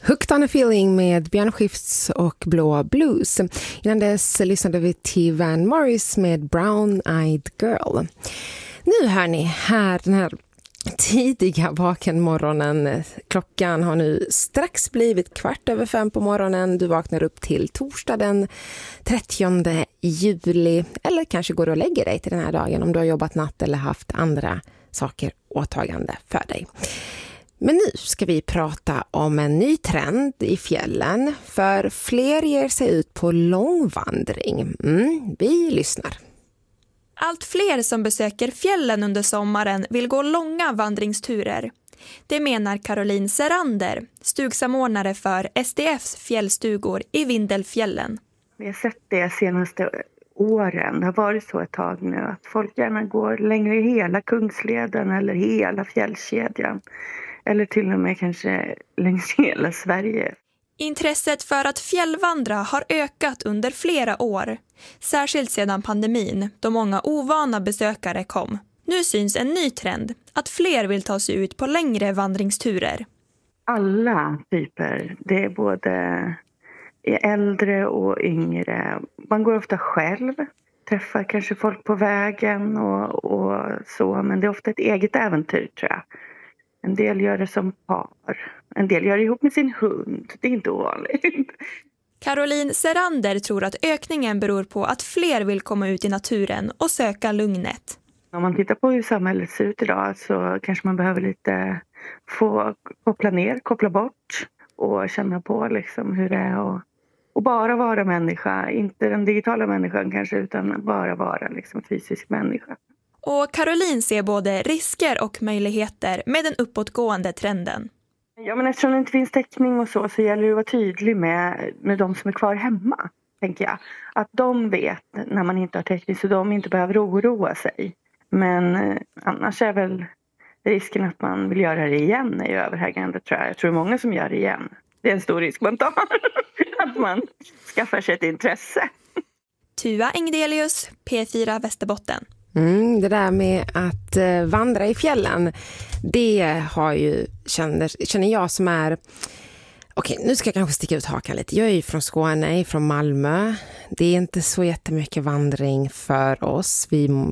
Hooked on a feeling med Björn Skifs och Blå Blues. Innan dess lyssnade vi till Van Morris med Brown Eyed Girl. Nu hör ni här den här tidiga vakenmorgonen. Klockan har nu strax blivit 4:15 på morgonen. Du vaknar upp till torsdag den 30 juli. Eller kanske går du och lägger dig till den här dagen om du har jobbat natt eller haft andra saker åtagande för dig. Men nu ska vi prata om en ny trend i fjällen, för fler ger sig ut på långvandring. Vi lyssnar. Allt fler som besöker fjällen under sommaren vill gå långa vandringsturer. Det menar Caroline Serander, stugsamordnare för SDFs fjällstugor i Vindelfjällen. Vi har sett det senaste åren, det har varit så ett tag nu, att folk gärna går längre hela Kungsleden eller hela fjällkedjan. Eller till och med kanske längs hela Sverige. Intresset för att fjällvandra har ökat under flera år. Särskilt sedan pandemin, då många ovana besökare kom. Nu syns en ny trend, att fler vill ta sig ut på längre vandringsturer. Alla typer, det är både äldre och yngre. Man går ofta själv, träffar kanske folk på vägen och så. Men det är ofta ett eget äventyr, tror jag. En del gör det som par. En del gör det ihop med sin hund. Det är inte ovanligt. Caroline Serander tror att ökningen beror på att fler vill komma ut i naturen och söka lugnet. Om man tittar på hur samhället ser ut idag så kanske man behöver lite få koppla ner, koppla bort och känna på liksom hur det är och bara vara människa. Inte den digitala människan kanske, utan bara vara liksom fysisk människa. Och Caroline ser både risker och möjligheter med den uppåtgående trenden. Ja, men eftersom det inte finns täckning och så gäller det att vara tydlig med de som är kvar hemma, tänker jag. Att de vet när man inte har täckning så de inte behöver oroa sig. Men annars är väl risken att man vill göra det igen är ju överhängande, tror jag. Jag tror många som gör det igen. Det är en stor risk man tar. Att man skaffar sig ett intresse. Tua Engdelius, P4 Västerbotten. Det där med att vandra i fjällen, det har ju, känner jag som är... Okej, nu ska jag kanske sticka ut hakan lite. Jag är ju från Skåne, från Malmö. Det är inte så jättemycket vandring för oss.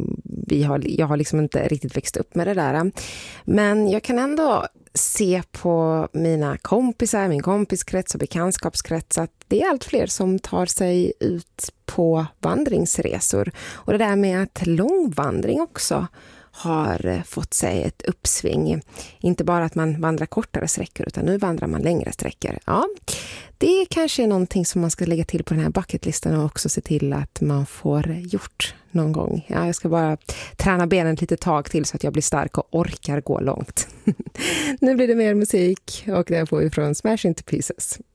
Jag har liksom inte riktigt växt upp med det där. Men jag kan ändå se på mina kompisar, min kompiskrets och bekantskapskrets att det är allt fler som tar sig ut på vandringsresor. Och det där med att långvandring också har fått sig ett uppsving. Inte bara att man vandrar kortare sträckor utan nu vandrar man längre sträckor. Ja, det kanske är någonting som man ska lägga till på den här bucketlistan och också se till att man får gjort någon gång. Ja, jag ska bara träna benen lite tag till så att jag blir stark och orkar gå långt. Nu blir det mer musik och det får vi från Smash Into Pieces.